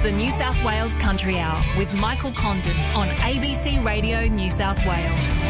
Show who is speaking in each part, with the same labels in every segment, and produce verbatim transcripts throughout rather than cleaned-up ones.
Speaker 1: the New South Wales Country Hour with Michael Condon on A B C Radio New South Wales.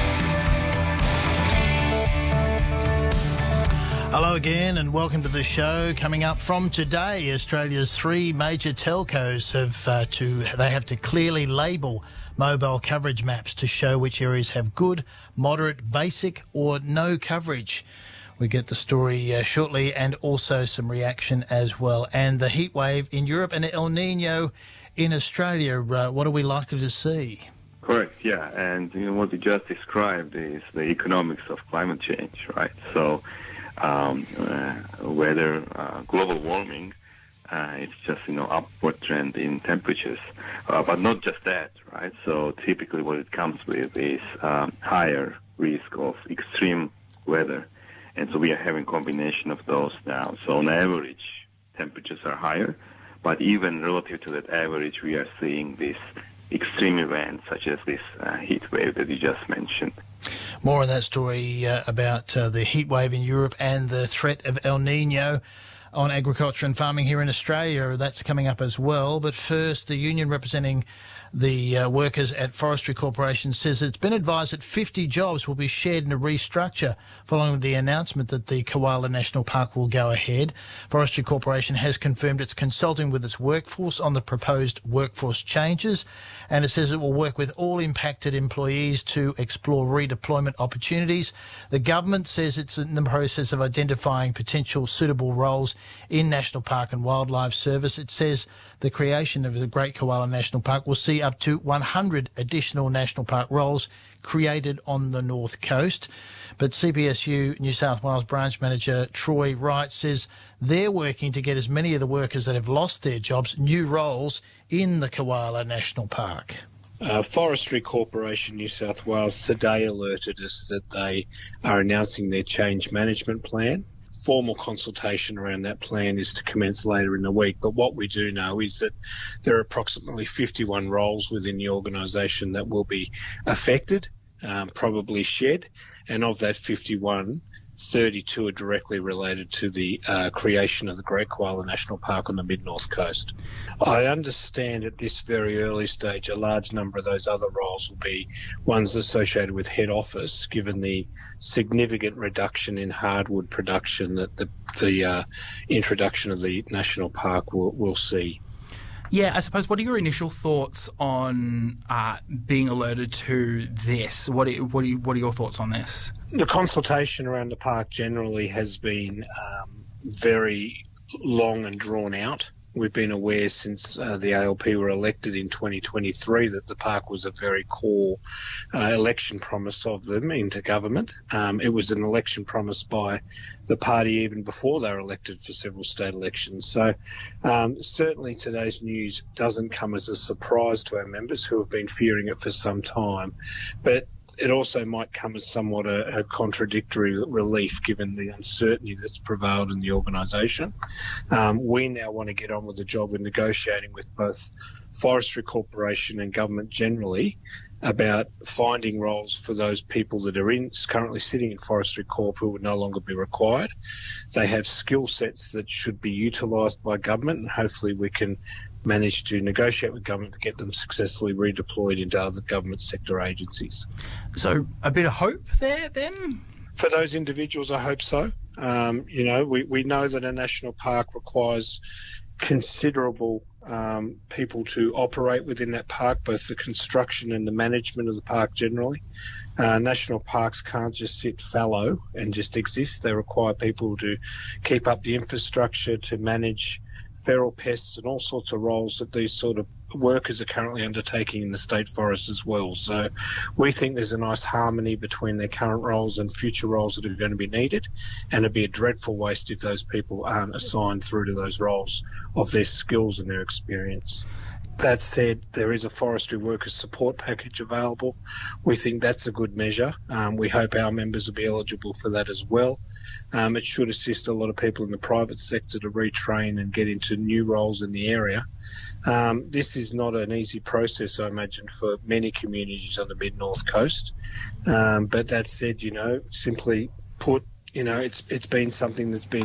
Speaker 2: Hello again and welcome to the show. Coming up from today, Australia's three major telcos have uh, to they have to clearly label mobile coverage maps to show which areas have good, moderate, basic or no coverage. We get the story uh, shortly and also some reaction as well. And the heat wave in Europe and El Nino in Australia, uh, what are we likely to see?
Speaker 3: Correct, yeah. And you know what you just described is the economics of climate change, right? So um, uh, whether uh, global warming, uh, it's just, you know, upward trend in temperatures. Uh, but not just that, right? So typically what it comes with is um, higher risk of extreme weather. And so we are having a combination of those now. So on average, temperatures are higher, but even relative to that average, we are seeing these extreme events such as this uh, heat wave that you just mentioned.
Speaker 2: More on that story uh, about uh, the heat wave in Europe and the threat of El Nino on agriculture and farming here in Australia. That's coming up as well. But first, the union representing the uh, workers at Forestry Corporation says that it's been advised that fifty jobs will be shared in a restructure following the announcement that the Koala National Park will go ahead. Forestry Corporation has confirmed it's consulting with its workforce on the proposed workforce changes, and it says it will work with all impacted employees to explore redeployment opportunities. The government says it's in the process of identifying potential suitable roles in National Park and Wildlife Service. It says the creation of the Great Koala National Park will see up to one hundred additional national park roles created on the North Coast. But C P S U New South Wales branch manager Troy Wright says they're working to get as many of the workers that have lost their jobs new roles in the Koala National Park.
Speaker 4: Uh, Forestry Corporation New South Wales today alerted us that they are announcing their change management plan. Formal consultation around that plan is to commence later in the week, but what we do know is that there are approximately fifty-one roles within the organisation that will be affected, um, probably shed, and of that fifty-one, thirty-two are directly related to the uh, creation of the Great Koala National Park on the mid-north coast. I understand at this very early stage a large number of those other roles will be ones associated with head office, given the significant reduction in hardwood production that the, the uh, introduction of the national park will, will see.
Speaker 5: Yeah, I suppose, what are your initial thoughts on uh, being alerted to this? What are, what, are, what are your thoughts on this?
Speaker 4: The consultation around the park generally has been um, very long and drawn out. We've been aware since uh, the A L P were elected in twenty twenty-three that the park was a very core uh, election promise of them into government. Um, it was an election promise by the party even before they were elected for several state elections. So um, certainly today's news doesn't come as a surprise to our members who have been fearing it for some time. But it also might come as somewhat a, a contradictory relief given the uncertainty that's prevailed in the organisation. Um, we now want to get on with the job of negotiating with both Forestry Corporation and government generally about finding roles for those people that are in currently sitting in Forestry Corp who would no longer be required. They have skill sets that should be utilised by government, and hopefully we can manage to negotiate with government to get them successfully redeployed into other government sector agencies.
Speaker 5: So a bit of hope there then?
Speaker 4: For those individuals, I hope so. Um, you know, we, we know that a national park requires considerable um, people to operate within that park, both the construction and the management of the park generally. Uh, national parks can't just sit fallow and just exist. They require people to keep up the infrastructure, to manage feral pests and all sorts of roles that these sort of workers are currently undertaking in the state forest as well. So we think there's a nice harmony between their current roles and future roles that are going to be needed, and it'd be a dreadful waste if those people aren't assigned through to those roles of their skills and their experience. That said, there is a forestry workers support package available. We think that's a good measure. Um, we hope our members will be eligible for that as well. Um, it should assist a lot of people in the private sector to retrain and get into new roles in the area. Um, this is not an easy process, I imagine, for many communities on the mid-north coast. Um, but that said, you know, simply put, you know, it's it's been something that's been